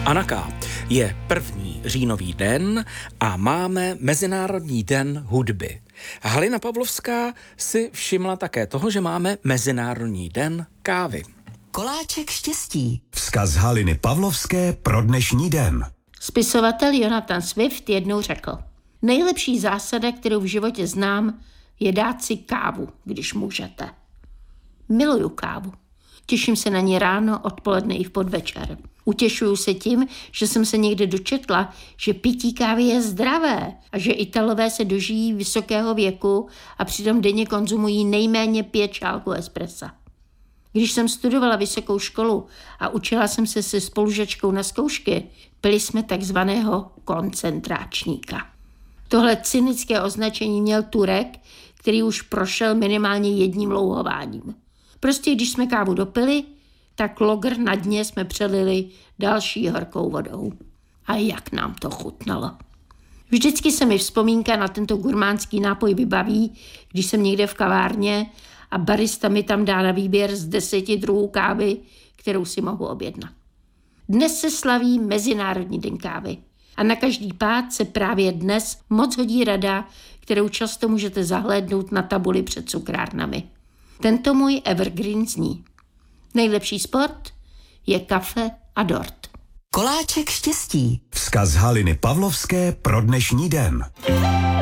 Anaka, je 1. říjnový den a máme Mezinárodní den hudby. Halina Pavlovská si všimla také toho, že máme Mezinárodní den kávy. Koláček štěstí. Vzkaz Haliny Pavlovské pro dnešní den. Spisovatel Jonathan Swift jednou řekl: nejlepší zásada, kterou v životě znám, je dát si kávu, když můžete. Miluju kávu. Těším se na ní ráno, odpoledne i v podvečer. Utěšuju se tím, že jsem se někde dočetla, že pití kávy je zdravé a že Italové se dožijí vysokého věku a přitom denně konzumují nejméně 5 šálků espressa. Když jsem studovala vysokou školu a učila jsem se se spolužačkou na zkoušky, pili jsme takzvaného koncentráčníka. Tohle cynické označení měl Turek, který už prošel minimálně jedním louhováním. Prostě když jsme kávu dopili, tak logr na dně jsme přelili další horkou vodou. A jak nám to chutnalo. Vždycky se mi vzpomínka na tento gurmánský nápoj vybaví, když jsem někde v kavárně a barista mi tam dá na výběr z 10 druhů kávy, kterou si mohu objednat. Dnes se slaví Mezinárodní den kávy a na každý pád se právě dnes moc hodí rada, kterou často můžete zahlédnout na tabuli před cukrárnami. Tento můj evergreen zní: nejlepší sport je kafe a dort. Koláček štěstí. Vzkaz Haliny Pavlovské pro dnešní den.